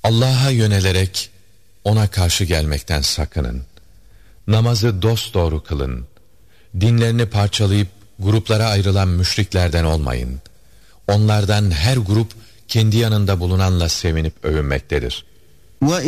Allah'a yönelerek ona karşı gelmekten sakının. Namazı dosdoğru kılın. Dinlerini parçalayıp gruplara ayrılan müşriklerden olmayın. Onlardan her grup kendi yanında bulunanla sevinip övünmektedir.